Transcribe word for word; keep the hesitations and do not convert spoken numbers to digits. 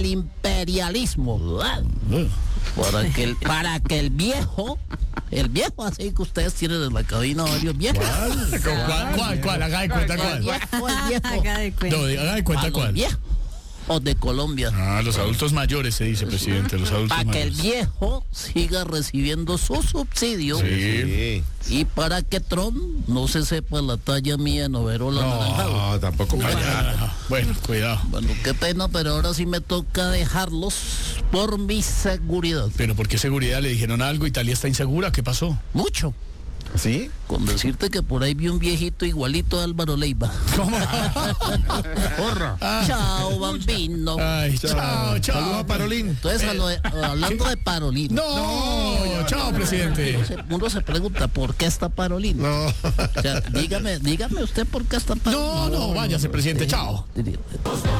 imperialismo. Para que el, para que el viejo, el viejo así que ustedes tienen en la cabina varios viejos. ¿Cuál? ¿Cuál? ¿Cuál? ¿Cuál? Haga de cuenta El cuál. viejo, el viejo. Haga de cuenta. No, haga de A cuenta los cuál. viejos de Colombia. Ah, los adultos mayores, se dice, presidente, los adultos Para que el mayores. viejo siga recibiendo su subsidio. Sí. Y para que Trump no se sepa la talla mía en overola anaranjado. No, tampoco mañana. Bueno, cuidado. Bueno, qué pena, pero ahora sí me toca dejarlos por mi seguridad. Pero ¿por qué seguridad? Le dijeron algo, Italia está insegura, ¿qué pasó? Mucho. ¿Sí? Con decirte que por ahí vi un viejito igualito a Álvaro Leiva. ¿Cómo? Porra. Chao, bambino. Ay, chao, chao. Saludos a Parolín. Entonces, a lo de- hablando de Parolín. No, chao, presidente. Uno se, uno se pregunta, ¿por qué está Parolín? No. O sea, dígame, dígame usted por qué está Parolín. No, no, váyase, presidente, chao. Sí.